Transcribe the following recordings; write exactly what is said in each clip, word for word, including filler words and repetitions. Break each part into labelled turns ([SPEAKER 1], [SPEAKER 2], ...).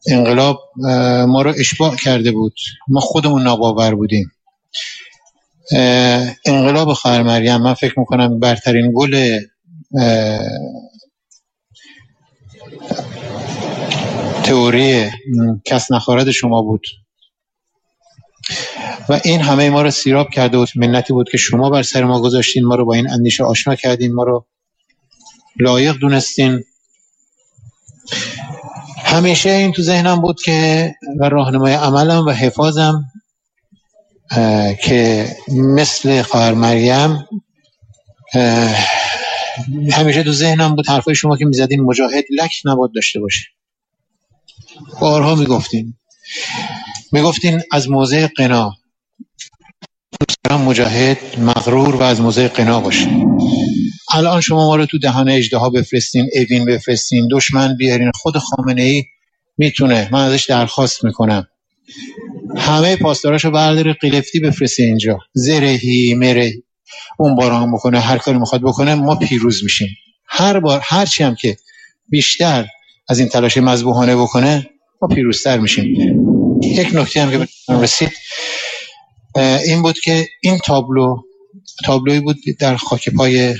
[SPEAKER 1] انقلاب ما رو اشباع کرده بود، ما خودمون ناباور بودیم. انقلاب خواهر مریم من فکر میکنم برترین گل تئوری کس نخوارد شما بود و این همه ما رو سیراب کرده بود. منتی بود که شما بر سر ما گذاشتین، ما رو با این اندیشه آشنا کردین، ما رو لایق دونستین. همیشه این تو ذهنم بود که و راهنمای عملم و حفاظم که مثل خواهر مریم همیشه تو ذهنم بود حرفای شما که میزدین مجاهد لک نباید داشته باشه. بارها میگفتین میگفتین از موضع قنا مجاهد مغرور و از موضع قنا باشه. الان شما ما رو تو دهان اژدها بفرستین، اوین بفرستین، دشمن بیارین، خود خامنه ای میتونه، من ازش درخواست میکنم همه پاسداراشو برداره قلفتی بفرسته اینجا، زرهی مرهی اون باران بکنه، هر کاری میخواد بکنه، ما پیروز میشیم. هر بار هر چی هم که بیشتر از این تلاش مذبوحانه بکنه ما پیروزتر میشیم. یک نکته هم که به رسید این بود که این تابلو تابلوی بود در خاک پای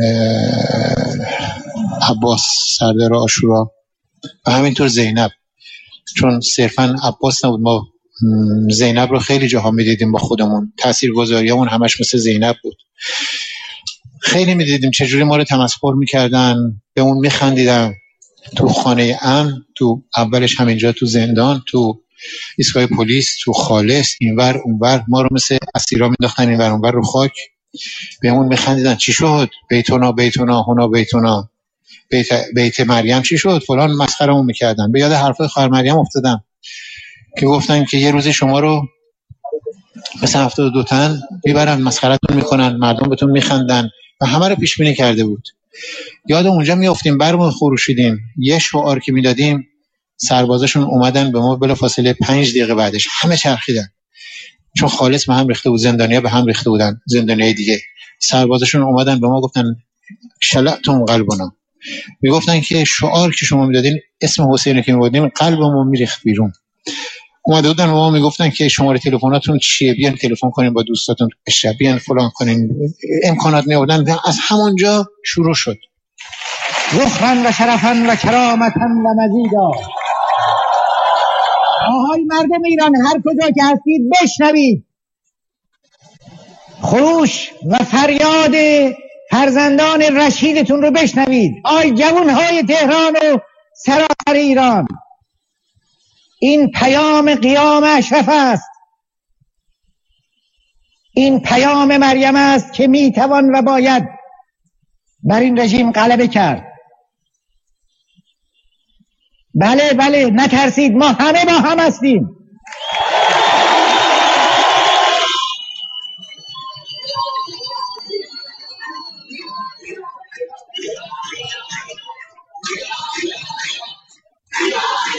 [SPEAKER 1] عباس سردار عاشورا و همینطور زینب، چون صرفا عباس نبود، ما زینب رو خیلی جاها میدیدیم با خودمون، تاثیرگذاریمون همش مثل زینب بود. خیلی میدیدیم چجوری ما رو تمسخر میکردن، به اون میخندیدن تو خانه امن، تو اولش همینجا تو زندان، تو ایستگاه پلیس، تو خالص، اینور اونور ما رو مثل اسیرا مینداختن اینور اونور رو خاک، به اون میخندیدن. چی شد؟ بیتونا بیتونا هونا بیتونا، بیت, بیت مریم چی شد؟ فلان مسخرمون میکردن. به یاد حرفای خواهر مریم افتادم که گفتن که یه روزی شما رو مثل هفتاد و دو تن میبرن مسخرتون میکنن، مردم بهتون میخندن و همه رو پیش بینی کرده بود. یاد اونجا میافتیم برمون خروشیدیم، یه شعار که میدادیم سربازاشون اومدن به ما بلافاصله پنج دقیقه بعدش همه چرخیدن، چون خالص به هم ریخته بود، زندانیا به هم ریخته بودن، زندانیای دیگه. سربازاشون اومدن به ما گفتن شلعتم قلبنا، میگفتن که شعار که شما میدادین اسم حسین که میبودیم قلبمون میریخت بیرون. اومده بودن ما میگفتن که شماره تلفناتون چیه، بیان تلفن کنین با دوستاتون تو شب، بیان فلان کنین، امکانات میآوردن. از همونجا شروع شد.
[SPEAKER 2] رخرن و شرفن و کرامتن و مزیدا. آهای مردم ایران، هر کجا که هستید بشنوید خروش و فریاد فرزندان رشیدتون رو بشنوید. آی جوانهای تهران و سراسر ایران، این پیام قیام اشرف است، این پیام مریم است که میتوان و باید بر این رژیم غلبه کرد. بله بله نترسید، ما همه با هم هستیم.